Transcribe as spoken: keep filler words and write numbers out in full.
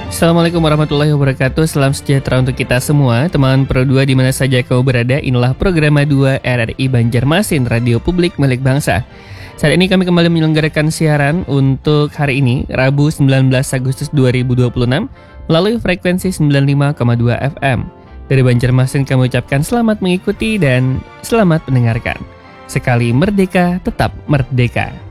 Assalamualaikum warahmatullahi wabarakatuh. Salam sejahtera untuk kita semua. Teman Pro dua di mana saja kamu berada, inilah Programa dua R R I Banjarmasin, Radio Publik Milik Bangsa. Saat ini kami kembali menyelenggarakan siaran untuk hari ini, Rabu sembilan belas Agustus dua ribu dua puluh enam, melalui frekuensi sembilan puluh lima koma dua F M. Dari Banjarmasin kami ucapkan selamat mengikuti dan selamat mendengarkan. Sekali merdeka, tetap merdeka.